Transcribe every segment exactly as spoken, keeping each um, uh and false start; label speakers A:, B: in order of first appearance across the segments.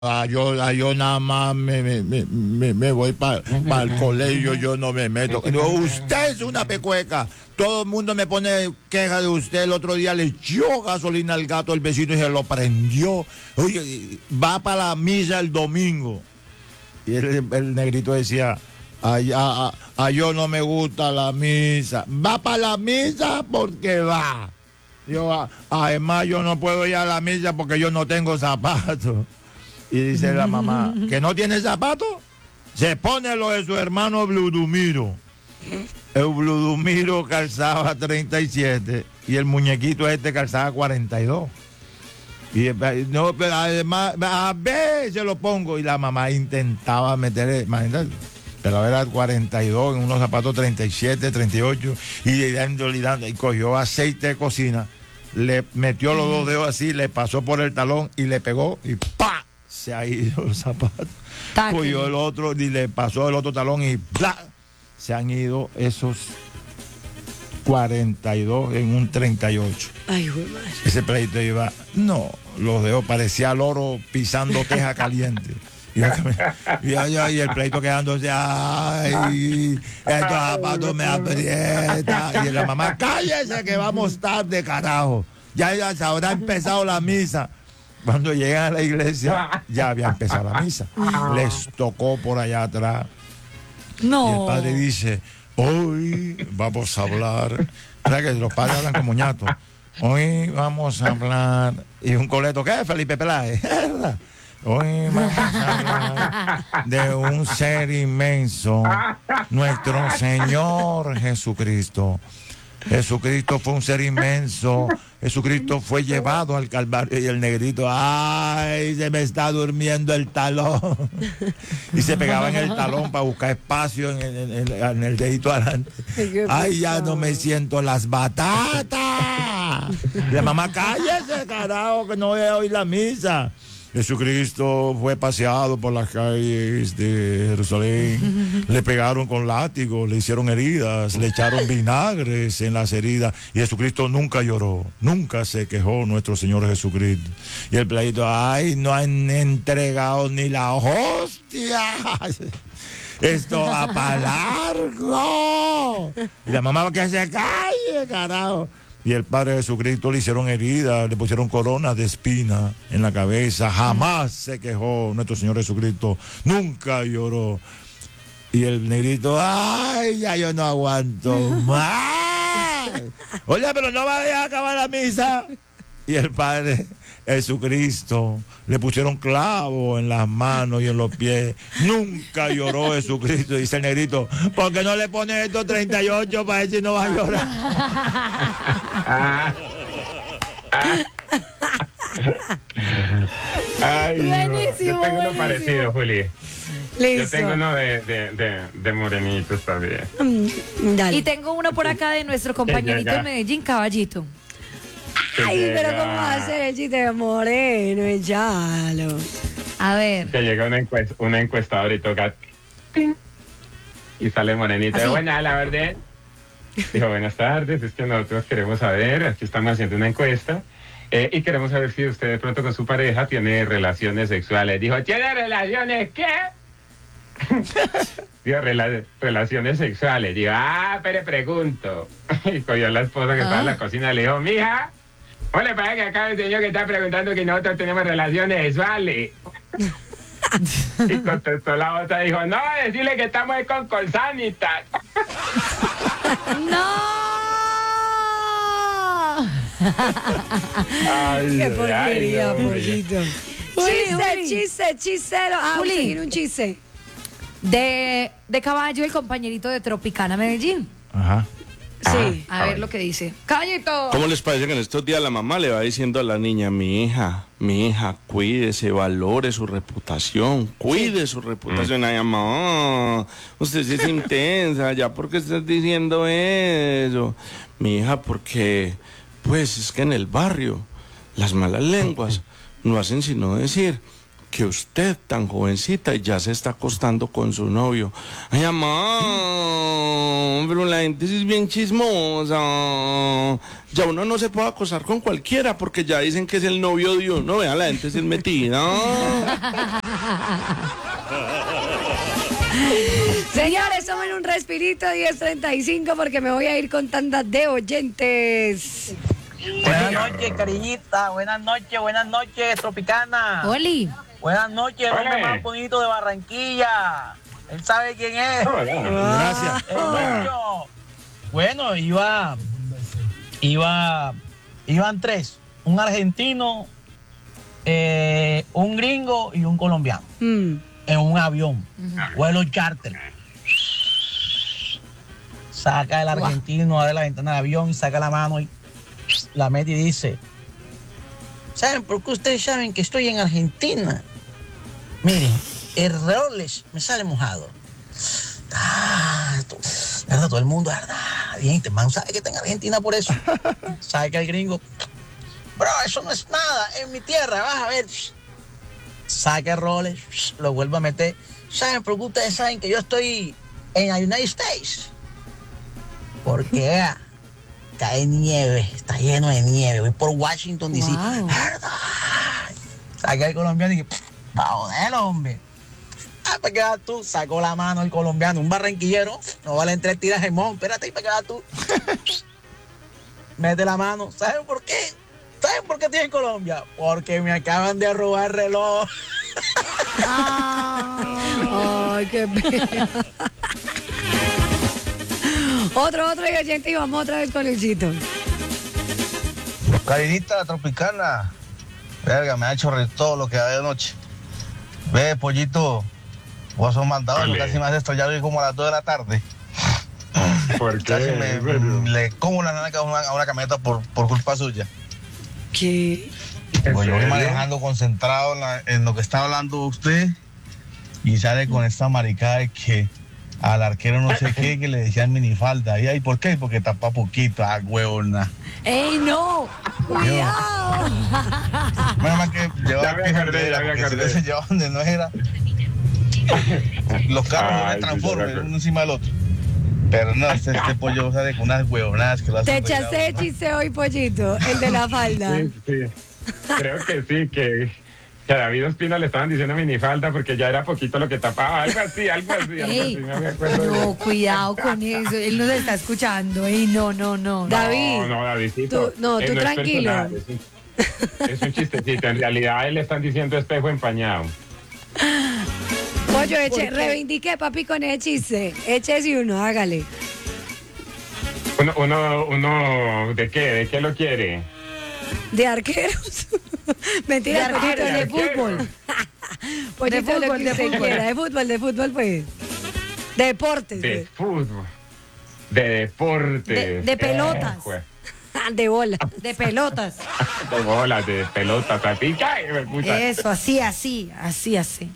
A: Ah, yo, ah, yo nada más me, me, me, me, me voy para pa el colegio, yo no me meto. No, usted es una pecueca. Todo el mundo me pone queja de usted. El otro día le echó gasolina al gato el vecino y se lo prendió. Oye, va para la misa el domingo. Y el, el negrito decía, ay, a, a, a yo no me gusta la misa. Va para la misa porque va. Yo, a, además, yo no puedo ir a la misa porque yo no tengo zapatos. Y dice la mamá, ¿que no tiene zapatos? Se pone lo de su hermano Bludumiro. El Bludumiro calzaba treinta y siete y el muñequito este calzaba cuarenta y dos. Y no, pero además, a ver, se lo pongo. Y la mamá intentaba meterle, imagínate, pero era cuarenta y dos, en unos zapatos treinta y siete, treinta y ocho, y dándole, dándole, y cogió aceite de cocina, le metió los dos dedos así, le pasó por el talón y le pegó y ¡pa! Se ha ido el zapato. Taque. Cogió el otro y le pasó el otro talón y ¡bla! Se han ido esos cuarenta y dos en un treinta y ocho.
B: Ay, güey, madre.
A: Ese pleito iba, no, los dedos parecía loro pisando teja caliente. Y, y, y, y el pleito quedándose, ay, estos zapatos me aprietan. Y la mamá, cállese que vamos tarde, carajo. Ya, ya se habrá empezado la misa. Cuando llegan a la iglesia, ya había empezado la misa. Les tocó por allá atrás.
B: No.
A: Y el padre dice, hoy vamos a hablar. ¿Sabes que los padres hablan como ñatos? Hoy vamos a hablar. Y un coleto, ¿qué? Felipe Peláez. Hoy vamos a hablar de un ser inmenso, nuestro Señor Jesucristo. Jesucristo fue un ser inmenso. Jesucristo fue llevado al Calvario y el negrito, ay, se me está durmiendo el talón. Y se pegaba en el talón para buscar espacio en el, en el, en el dedito adelante. Ay, ya no me siento las batatas. La mamá, cállese, carajo, que no voy a oír la misa. Jesucristo fue paseado por las calles de Jerusalén, le pegaron con látigos, le hicieron heridas, le echaron vinagres en las heridas y Jesucristo nunca lloró, nunca se quejó nuestro Señor Jesucristo. Y el pleito, ay, no han entregado ni la hostia. Esto va para largo. Y la mamá, que se calle, carajo. Y el Padre Jesucristo le hicieron heridas, le pusieron coronas de espina en la cabeza. Jamás se quejó nuestro Señor Jesucristo, nunca lloró. Y el negrito, ay, ya yo no aguanto más. Oye, pero no va a dejar acabar la misa. Y el Padre Jesucristo le pusieron clavos en las manos y en los pies. Nunca lloró Jesucristo. Dice el negrito, ¿por qué no le pones estos treinta y ocho para ver si no va a llorar?
C: Ay,
B: buenísimo,
C: yo tengo uno
B: buenísimo.
C: parecido, Juli.
B: Listo.
C: Yo tengo uno de, de, de, de morenitos también.
B: Mm, dale.
D: Y tengo uno por acá de nuestro compañerito de Medellín, Caballito.
B: Ay,
C: Que
B: pero
C: llega-
B: ¿cómo va a ser el chiste de Moreno? Echalo.
D: A ver.
C: Que llega una, encuest, una encuestadora y toca ¡ting! Y sale morenita.
D: ¿Así?
C: Buena, la verdad. Dijo, buenas tardes, es que nosotros queremos saber, aquí estamos haciendo una encuesta eh, y queremos saber si usted de pronto con su pareja tiene relaciones sexuales. Dijo, ¿tiene relaciones qué? Dijo, Rela relaciones sexuales. Dijo, ah, pero pregunto. Y cogió a la esposa que estaba en la cocina y le dijo, mija, ¿cómo le parece que acá el señor que está preguntando que nosotros tenemos relaciones sexuales? Y contestó la otra, dijo, no, decirle que estamos con Colsanitas.
D: ¡No!
C: Ay,
B: Qué
C: ay,
B: porquería,
C: no,
B: pollito.
D: Juli,
B: Chiste,
D: Juli.
B: chiste, chistero. Ah,
D: Juli.
B: Juli. un chiste.
D: De, de Caballo, el compañerito de Tropicana Medellín.
A: Ajá.
B: Sí.
D: A ver lo que dice. Caballito.
E: ¿Cómo les parece que en estos días la mamá le va diciendo a la niña, mi hija, mi hija, cuídese, valore su reputación, cuide su reputación? Ay, mamá, usted sí es intensa, ya, ¿por qué estás diciendo eso? Mi hija, porque, pues, es que en el barrio las malas lenguas no hacen sino decir, que usted tan jovencita y ya se está acostando con su novio. Ay, mamá, pero la gente sí es bien chismosa. Ya uno no se puede acostar con cualquiera porque ya dicen que es el novio de uno. Vean, la gente sí es metida.
B: Señores, tomen un respirito, diez treinta y cinco, porque me voy a ir con tanda de oyentes.
F: Buenas noches, cariñita. Buenas noches, buenas noches, Tropicana.
D: Oli.
F: Buenas noches, el hombre
C: Ole.
F: más bonito de Barranquilla. Él sabe quién es.
A: Gracias.
F: El niño. Bueno, iba, iba, iban tres. Un argentino, eh, un gringo y un colombiano.
B: Mm.
F: En un avión. Vuelo charter. Saca el argentino, abre la ventana del avión y saca la mano y la mete y dice: ¿saben por qué ustedes saben que estoy en Argentina? Miren, el Rolex me sale mojado. Ah, to- ¿verdad? Todo el mundo, ¿verdad? Bien, este man sabe que está en Argentina por eso. Sabe que el gringo: bro, eso no es nada, en mi tierra, vas a ver. Saca el Rolex, lo vuelve a meter. ¿Saben por qué ustedes saben que yo estoy en los United States? Porque vea, cae nieve, está lleno de nieve. Voy por Washington, D C.
D: Wow.
F: ¿Verdad? Saca el colombiano y que, pa' joder, hombre. Ah, para que vas tú, sacó la mano el colombiano, un barranquillero, no vale tres tiras de mon, espérate, y para que vas tú. Mete la mano, ¿saben por qué? ¿Saben por qué estoy en Colombia? Porque me acaban de robar el reloj.
B: Ay, qué pena. Otro, otro y oyente, y vamos otra vez con Luisito.
G: Carinita la Tropicana. Verga, me ha hecho reír todo lo que da de noche. Ve, pollito, vos sos mandado,
C: Ole.
G: casi me haces estrellar hoy como a las dos de la tarde.
C: ¿Por
G: Casi
C: qué?
G: me,
C: Bueno,
G: le como la nana a una, a una camioneta por, por culpa suya.
B: ¿Qué?
C: ¿en
G: Pues yo voy
C: serio?
G: manejando concentrado en, la- en lo que está hablando usted y sale con esta maricada de que al arquero no sé qué, que le decían minifalda. ¿Y ahí por qué? Porque tapa poquito, ah, huevona.
B: ¡Ey, no! ¡Cuidado!
G: Menos mal que llevaba
C: Ya me
G: el pie
C: acordé,
G: donde
C: ya
G: era,
C: me
G: porque si
C: acordé.
G: hubiese llevado donde no era. Los carros no
C: Ay,
G: se
C: sí,
G: transforman
C: ya me acordé.
G: uno encima del otro. Pero no, este, este pollo sale con unas huevonadas que lo
B: Te
G: hacen reír a
B: echaste de
G: uno.
B: chiste hoy, pollito, el de la falda.
C: Sí, sí. Creo que sí, que, que a David Ospina le estaban diciendo minifalda porque ya era poquito lo que tapaba. Algo así, algo así, algo
D: Ey,
C: así. No me acuerdo.
D: no, cuidado con eso. Él nos está escuchando. Ey, no, no, no.
B: David,
C: No, no, Davidcito.
B: tú- no,
C: eh,
B: tú
C: es
B: tranquilo.
C: personal, Es un, es un chistecito. En realidad, a él le están diciendo espejo empañado.
B: pollo, eche, reivindique, papi, con ese chiste. Échese uno, hágale.
C: Uno, uno, uno, ¿de qué? ¿De qué lo quiere?
B: De arqueros. Mentira,
D: De
B: pollito,
D: arqueros,
B: de
D: de
B: fútbol. Pollito,
D: De
B: lo
D: fútbol,
B: que
D: de
B: usted
D: fútbol.
B: quiera. De fútbol, de fútbol, pues. Deportes.
C: De
B: De,
C: fútbol. De deportes.
D: De- de pelotas.
C: Eh, jue-
B: de bola.
D: De pelotas.
C: de bolas, de pelotas. A ti, ¡ay, me puta!
D: Eso, así, así, así, así.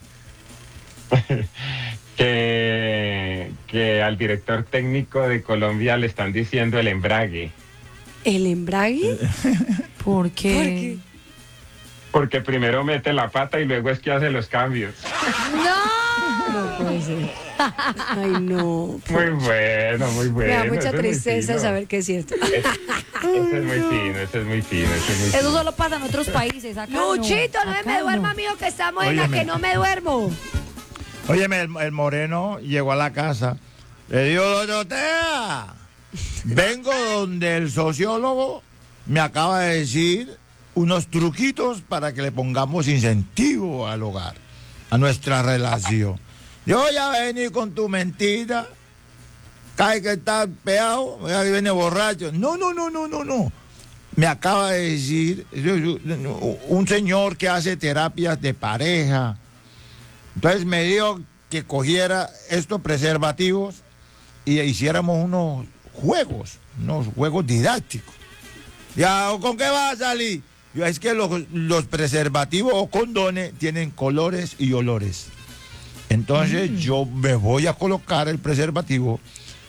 C: que, que al director técnico de Colombia le están diciendo el embrague.
B: ¿El embrague?
D: ¿Por qué?
B: ¿Por qué?
C: Porque primero mete la pata y luego es que hace los cambios.
B: No puede ser. Ay, no.
C: Muy bueno, muy bueno.
B: Me da mucha
C: ese es muy
B: tristeza
C: fino.
B: saber que es cierto.
C: Ese es muy fino, ese es muy fino, ese es muy
D: Eso
C: fino.
D: solo pasa en otros países. Acá no.
B: Luchito, no,
D: Acá
B: me duerma,
D: no.
B: mío, que estamos en la
A: Óyeme.
B: que no me duermo.
A: Óyeme, el, el moreno llegó a la casa. Le dijo, Dorotea, vengo donde el sociólogo me acaba de decir unos truquitos para que le pongamos incentivo al hogar, a nuestra relación. Yo ya vení con tu mentira, cae que está peado, ya que viene borracho. No, no, no, no, no, no. Me acaba de decir un señor que hace terapias de pareja. Entonces me dijo que cogiera estos preservativos y hiciéramos unos juegos, unos juegos didácticos. Ya, ¿con qué va a salir? Yo, es que los, los preservativos o condones tienen colores y olores. Entonces mm. yo me voy a colocar el preservativo,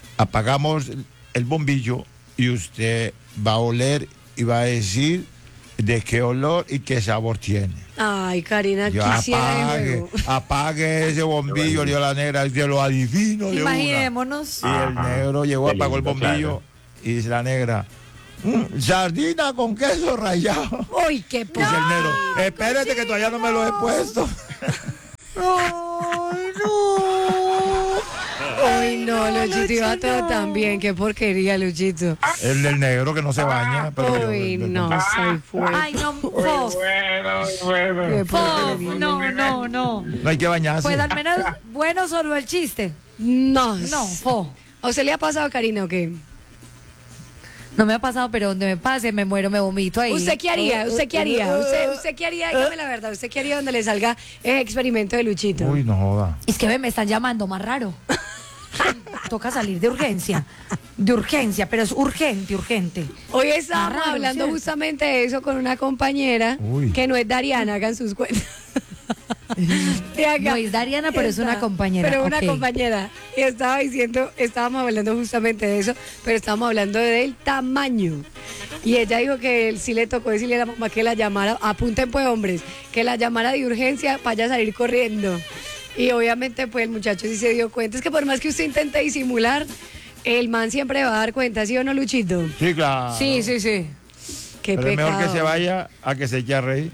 A: apagamos el bombillo y usted va a oler y va a decir de qué olor y qué sabor tiene.
B: Ay, Karina,
A: Yo
B: quisiera el
A: apague,
B: juego.
A: apague ese bombillo, le dio la negra, yo lo adivino de una.
D: Imaginémonos.
A: Y el negro llegó,
C: Qué
A: apagó el
C: lindo,
A: bombillo y dice la negra, "Mm, sardina con queso rallado".
B: Uy, qué
A: Dice el negro, espérate que todavía no me lo he puesto.
B: Ay, no. Ay, no, Luchito iba todo tan bien. Qué porquería, Luchito.
A: El del negro que no se baña. Pero yo-
B: Uy,
A: yo-
B: no, soy fuerte.
D: Ay, no,
C: Muy
D: Fof.
C: bueno, muy bueno.
B: Qué
D: Fof,
B: porquería.
D: no, no, no.
A: No hay que bañarse.
D: Pues al menos bueno solo el chiste.
B: No.
D: No, Fo.
B: ¿A usted le ha pasado, Karina, o qué?
D: No me ha pasado, pero donde me pase me muero, me vomito ahí.
B: ¿Usted qué haría? ¿Usted qué haría? ¿Usted, usted qué haría? Dígame la verdad. ¿Usted qué haría donde le salga el experimento de Luchito?
A: Uy, no joda.
D: Es que ve, me están llamando más raro. Toca salir de urgencia. De urgencia, pero es urgente, urgente.
B: Hoy estábamos
D: raro,
B: hablando
D: ¿cierto?
B: justamente de eso con una compañera
A: Uy.
B: que no es Dariana, hagan sus cuentas. De acá.
D: No es Dariana, pero es una
B: Está-
D: compañera,
B: Pero una
D: ok.
B: compañera. Y estaba diciendo, estábamos hablando justamente de eso, pero estábamos hablando del tamaño. Y ella dijo que él sí le tocó decirle a la mamá que la llamara, apunten pues hombres, que la llamara de urgencia para ella salir corriendo. Y obviamente pues el muchacho sí se dio cuenta. Es que por más que usted intente disimular, el man siempre va a dar cuenta, ¿sí o no, Luchito?
A: Sí, claro.
D: Sí, sí, sí.
B: Qué
A: Pero es
B: pecado.
A: mejor que se vaya a que se eche a reír.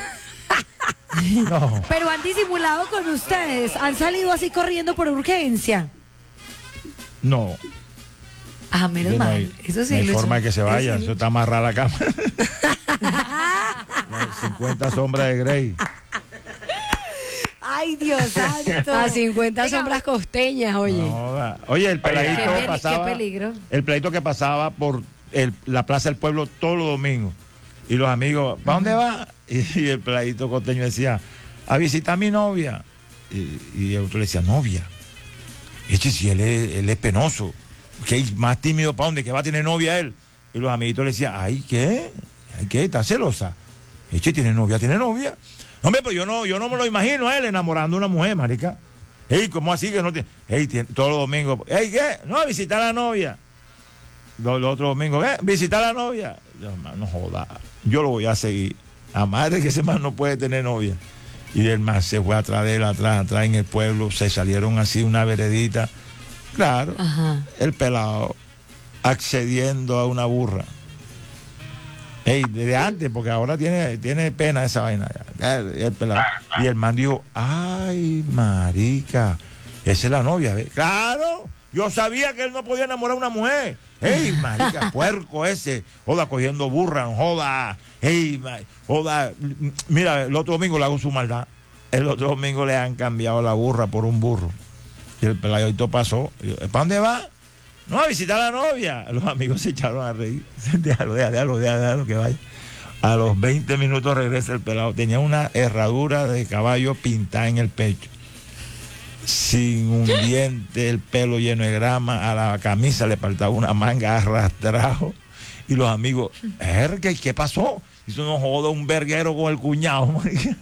A: No.
D: Pero han disimulado con ustedes. Han salido así corriendo por urgencia.
A: No.
D: Ah, menos
A: no
D: mal.
A: hay,
D: Eso sí,
A: no hay
D: Lucho.
A: forma de que se vaya.
D: Eso
A: Eso está amarrada a la cama. Las cincuenta sombras de Grey.
D: Ay, Dios santo.
B: A cincuenta
D: Venga,
B: sombras costeñas, oye.
A: No joda. Oye, el peladito
D: Qué peli-
A: pasaba.
D: qué peligro.
A: El peladito que pasaba por el- la Plaza del Pueblo todos los domingos. Y los amigos, ¿para dónde va? Y, y el peladito costeño decía, a visitar a mi novia. Y, y el otro le decía, novia. Eche, si él es, él es penoso. Que es más tímido, ¿para dónde? Que va a tener novia él. Y los amiguitos le decían, ay, ¿qué? ¿Ay, qué? ¿Está celosa? Eche, ¿tiene novia? ¿Tiene novia? Hombre, pero yo no, yo no me lo imagino a él enamorando a una mujer, marica. Ey, ¿cómo así que no tiene? Ey, tiene, todos los domingos. Ey, ¿qué? No, a visitar a la novia. Los, los otros domingos, ¿qué? Visitar a la novia. Yo, man, no joda. Yo lo voy a seguir. A madre que ese man no puede tener novia. Y el man se fue atrás de él, atrás, atrás en el pueblo. Se salieron así una veredita. Claro,
D: Ajá.
A: el pelado accediendo a una burra. Ey, desde antes, porque ahora tiene, tiene pena esa vaina. ya. El, el pelado. Y el man dijo, ay, marica, esa es la novia. ¿ve? Claro, yo sabía que él no podía enamorar a una mujer. Ey, marica, puerco ese. Joda, cogiendo burra, no joda. Ey, ma- joda. Mira, el otro domingo le hago su maldad. El otro domingo le han cambiado la burra por un burro. Y el peladito pasó. ¿Para dónde va? No, a visitar a la novia. Los amigos se echaron a reír. Déjalo, déjalo, déjalo, déjalo, déjalo que vaya. A los veinte minutos regresa el pelado. Tenía una herradura de caballo pintada en el pecho. Sin un diente, el pelo lleno de grama. A la camisa le faltaba una manga arrastrado. Y los amigos, ¿qué, qué pasó? Hizo no joda un verguero con el cuñado. marica.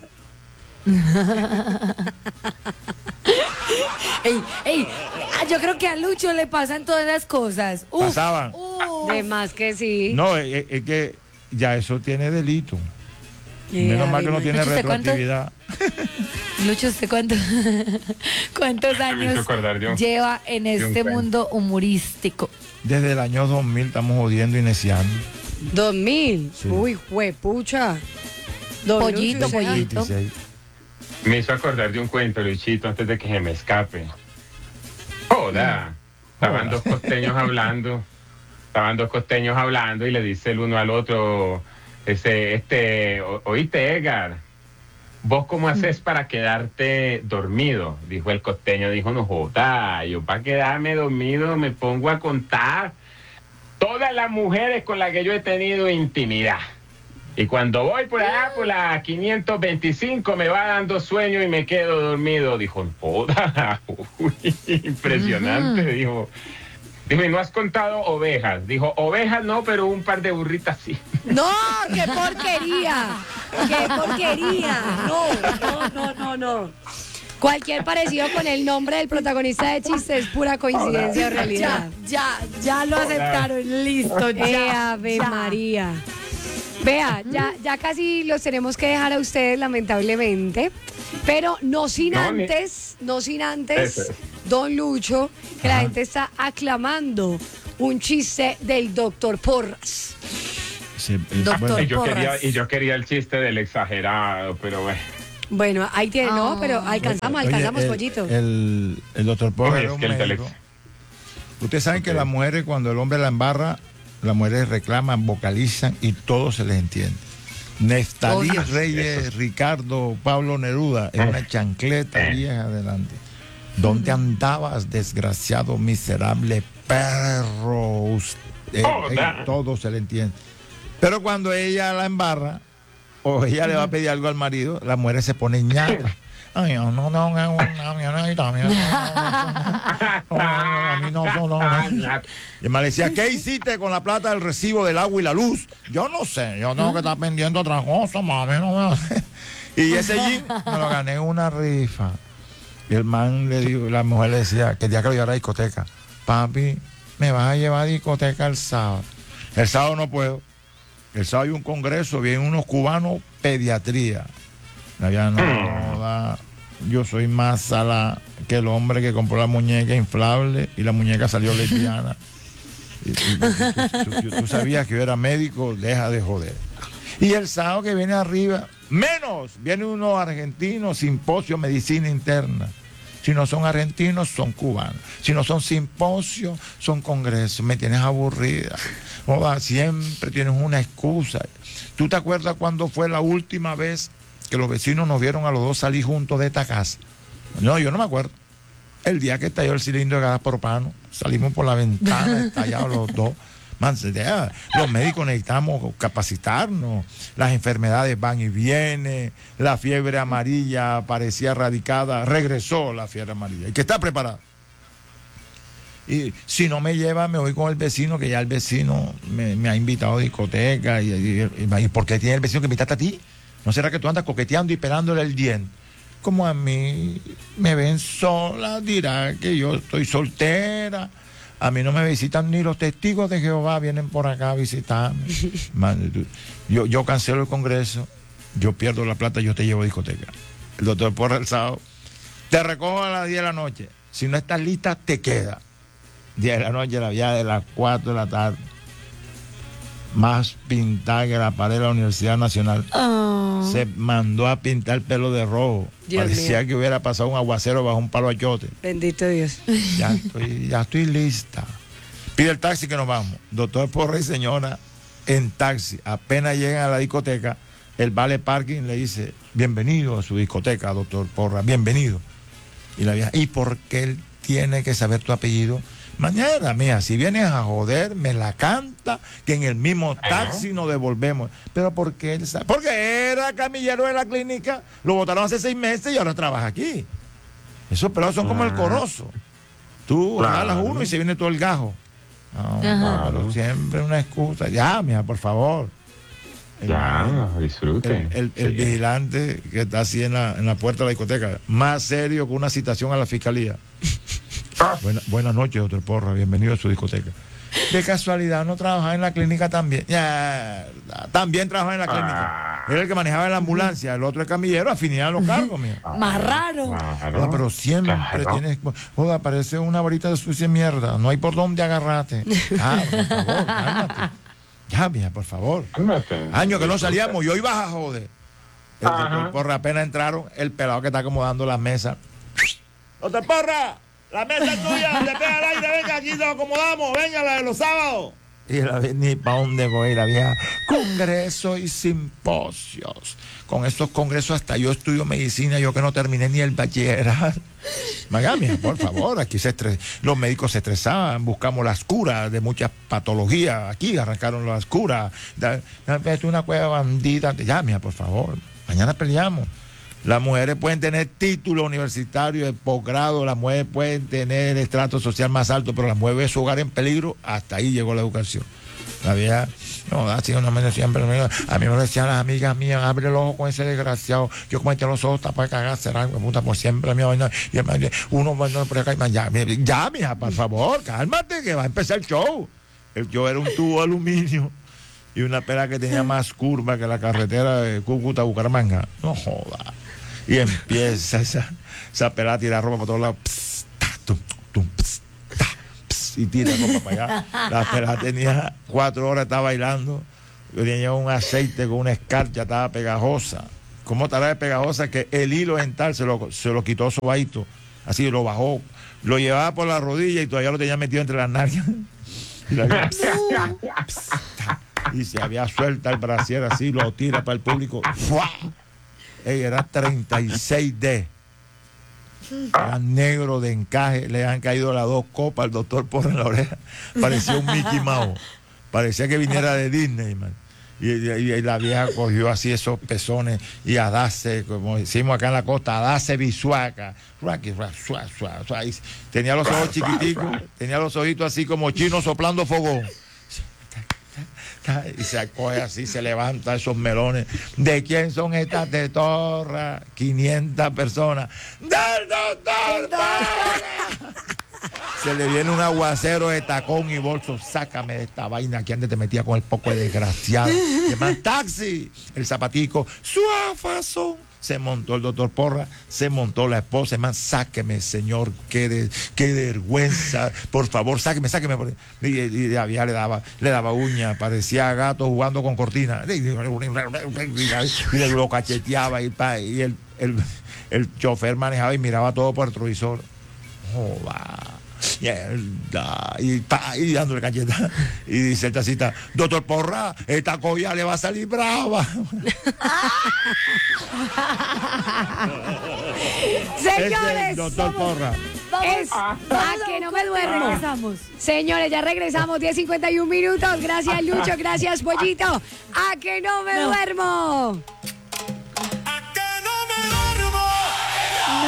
D: Ey, ey, ah, yo creo que a Lucho le pasan todas las cosas. Uf,
A: Pasaban.
D: uf.
B: De más que sí.
A: No, es, es- es que ya eso tiene delito.
B: Eh,
A: Menos mal que no
B: ay,
A: tiene
D: ¿usted cuánto?
A: retroactividad.
D: Lucho, ¿usted cuánto- cuántos
C: hizo
D: años
C: acordar de un-
D: lleva en
C: de un
D: este
C: cuento.
D: mundo humorístico?
A: Desde el año dos mil estamos jodiendo y neciando.
B: Dos mil.
A: Sí.
B: Uy, juepucha. Don
D: Pollito,
B: Lucho, o sea,
D: pollito.
A: veintiséis.
C: Me hizo acordar de un cuento, Luchito, antes de que se me escape. Joda. Estaban dos costeños hablando. Estaban dos costeños hablando y le dice el uno al otro, ese, este, o- oíste, Edgar, ¿vos cómo haces para quedarte dormido? Dijo el costeño, dijo, no joda, yo para quedarme dormido me pongo a contar todas las mujeres con las que yo he tenido intimidad. Y cuando voy por allá, por la quinientos veinticinco, me va dando sueño y me quedo dormido. Dijo, joda, uy, impresionante, dijo. Dijo, ¿y no has contado ovejas? Dijo, ovejas no, pero un par de burritas sí.
B: No, qué porquería. Qué porquería. No, no, no, no, no. Cualquier parecido con el nombre del protagonista de chiste es pura coincidencia o realidad.
D: Ya, ya, ya lo aceptaron, listo,
B: Eh,
D: ya.
B: Ave
D: ya.
B: María. Vea, ya, ya casi los tenemos que dejar a ustedes, lamentablemente. Pero no sin
C: No, ni-
B: antes, no sin antes,
C: Eso.
B: don Lucho, que la gente está aclamando un chiste del doctor Porras.
A: Sí, eh,
D: Doctor.
A: bueno,
C: Y yo,
D: Porras.
C: quería, y yo quería el chiste del exagerado, pero bueno.
B: Bueno, ahí tiene, no,
D: Ah.
B: pero alcanzamos,
A: oye,
B: alcanzamos,
A: el,
B: pollito.
A: El, el doctor Porras
C: Oye,
A: era
C: es
A: un
C: que el
A: médico.
C: telex-
A: Ustedes saben que
C: Ok.
A: las mujeres, cuando el hombre la embarra, las mujeres reclaman, vocalizan y todo se les entiende. Neftalí
B: Oh, Dios.
A: Reyes, Ricardo, Pablo Neruda, en una chancleta
C: Eh.
A: vieja adelante. ¿Dónde andabas, desgraciado, miserable perro? Us- eh,
C: Joda.
A: eh, todo se le entiende. Pero cuando ella la embarra, o ella le va a pedir algo al marido, las mujeres se ponen ñata. Ay, no, no, no, no, no, no, no, no, no, a mí no, no, no, no. Y me decía, ¿qué hiciste con la plata del recibo del agua y la luz? Yo no sé, yo tengo que estar pendiente otra cosa, mami, no me... Y ese jean me lo gané en una rifa. Y el man le dijo, la mujer le decía, que el día que lo llevara a la discoteca, papi, me vas a llevar a discoteca el sábado. El sábado no puedo. El sábado hay un congreso, vienen unos cubanos, pediatría. Había, no, da, yo soy más sala que el hombre que compró la muñeca inflable y la muñeca salió lesbiana. Y, y- y tú, tú- tú sabías que yo era médico, deja de joder. Y el sábado que viene arriba, menos, vienen unos argentinos, simposio, medicina interna. Si no son argentinos, son cubanos. Si no son simposios, son congresos. Me tienes aburrida. Joda, siempre tienes una excusa. ¿Tú te acuerdas cuándo fue la última vez que los vecinos nos vieron a los dos salir juntos de esta casa? No, yo no me acuerdo. El día que estalló el cilindro de gas propano, salimos por la ventana, estallados los dos. Man, ya, los médicos necesitamos capacitarnos, las enfermedades van y vienen, la fiebre amarilla parecía erradicada, regresó la fiebre amarilla, hay que estar preparado. Y si no me lleva, me voy con el vecino, que ya el vecino me, me ha invitado a discoteca. Y, y, y, ¿y por qué tiene el vecino que invitarte a ti? ¿No será que tú andas coqueteando y pelándole el diente? Como a mí me ven sola, dirá que yo estoy soltera. A mí no me visitan ni los testigos de Jehová, vienen por acá a visitarme. Man, tú- yo, yo cancelo el congreso, yo pierdo la plata, yo te llevo a discoteca. El doctor Porra el sábado, te recojo a las diez de la noche. Si no estás lista, te queda. diez de la noche, la vía de las cuatro de la tarde. Más pintada que la pared de la Universidad Nacional.
D: Ah.
A: Se mandó a pintar el pelo de rojo.
B: Dios
A: Parecía
B: mío.
A: que hubiera pasado un aguacero bajo un palo de achote.
B: Bendito Dios.
A: Ya estoy, ya estoy lista. Pide el taxi que nos vamos. Doctor Porra y señora en taxi. Apenas llegan a la discoteca, el vale parking le dice, bienvenido a su discoteca, doctor Porra, bienvenido. Y la vieja, ¿y por qué él tiene que saber tu apellido? Mañana, mía, si vienes a joder, me la canta, que en el mismo taxi nos devolvemos. Pero ¿por qué él sabe? Porque era camillero de la clínica, lo votaron hace seis meses y ahora trabaja aquí. Esos pelados son como el corozo. Tú
C: Claro.
A: jalas uno y se viene todo el gajo. No,
D: Ajá.
A: no, pero siempre una excusa. Ya, mija, por favor. El-
C: Ya, disfrute.
A: el, el- el
C: Sí.
A: vigilante que está así en la, en la puerta de la discoteca, más serio que una citación a la fiscalía. Buena- buenas noches, doctor Porra, bienvenido a su discoteca. De casualidad, ¿no trabajaba en la clínica también? Ya, también trabajaba en la clínica.
C: Ah.
A: Era el que manejaba la ambulancia, el otro es camillero, afinidad en los cargos, mía.
D: Más raro.
C: Claro,
A: Joda, pero siempre
C: claro.
A: tienes. Joda, parece una varita de sucia mierda. No hay por dónde agarrarte. Ah, por favor, cálmate. Ya, mija, por favor.
C: Cálmate.
A: Años que no salíamos, yo iba a joder. El
C: Ajá.
A: doctor Porra apenas entraron, el pelado que está acomodando las mesas. ¡Doctor Porra! ¡La mesa es tuya! ¡Le pega al aire! ¡Venga, aquí nos acomodamos! ¡Venga, la de los sábados! Y la ve- ni para dónde voy, la vieja. Congresos y simposios. Con estos congresos hasta yo estudio medicina, yo que no terminé ni el bachillerato. Magami, por favor, aquí se estres- los médicos se estresaban, buscamos las curas de muchas patologías. Aquí arrancaron las curas. Da- da- Es una cueva bandida. Ya, mija, por favor, mañana peleamos. Las mujeres pueden tener título universitario de posgrado, las mujeres pueden tener estrato social más alto, pero las mujeres ven su hogar en peligro, hasta ahí llegó la educación. La vieja, no, así no me siempre, a mí me lo decían las amigas mías, abre el ojo con ese desgraciado, yo como los ojos para cagar, será, puta, por siempre, mi vaina, y el man, uno bueno, por acá, y ya, ya, mija, por favor, cálmate, que va a empezar el show. El show era un tubo de aluminio, y una pera que tenía más curva que la carretera de Cúcuta a Bucaramanga. No joda. Y empieza esa, esa pera a tirar ropa por todos lados. Pss, ta, tum, tum, pss, ta, pss, y tira ropa para allá. La pera tenía cuatro horas, estaba bailando. Yo tenía un aceite con una escarcha, estaba pegajosa. ¿Cómo estará de pegajosa? Que el hilo dental se lo, se lo quitó sobadito. Así lo bajó. Lo llevaba por la rodilla y todavía lo tenía metido entre las nalgas. Y, la, pss, pss, ta, y se había suelta el brasier así, lo tira para el público. ¡Fua! Ey, era treinta y seis D. Era negro de encaje. Le han caído las dos copas al doctor Porra en la oreja. Parecía un Mickey Mouse. Parecía que viniera de Disney, man. Y, y, y la vieja cogió así esos pezones y a darse, como decimos acá en la costa, a darse bisuaca. Tenía los ojos chiquiticos, tenía los ojitos así como chinos soplando fogón. Y se acoge así, se levanta esos melones. ¿De quién son estas tetorras? quinientas personas. ¡Del doctor Porra! Se le viene un aguacero de tacón y bolso. Sácame de esta vaina que antes te metía con el poco de desgraciado. Llaman taxi. El zapatico, suafazón. Se montó el doctor Porra, se montó la esposa. Man, sáqueme, señor, qué, de, qué vergüenza. Por favor, sáqueme, sáqueme. Y, y, y había, le daba, le daba uña, parecía gato jugando con cortina. Y, y lo cacheteaba y, pa, y el, el, el chofer manejaba y miraba todo por el retrovisor. Joda. Y, pa, y dándole cacheta. Y dice el tacita, doctor Porra, esta colla le va a salir brava.
B: Señores,
A: doctor Porra.
B: Es a que no me duermo.
D: Regresamos.
B: Señores, ya regresamos, diez cincuenta y un minutos. Gracias, Lucho. Gracias, Pollito. A que no me
D: No.
B: duermo.